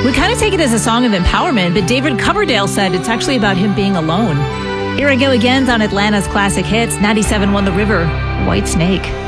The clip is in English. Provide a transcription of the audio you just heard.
We kind of take it as a song of empowerment, but David Coverdale said it's actually about him being alone. Here I go again on Atlanta's classic hits, 97 Won the River, White Snake.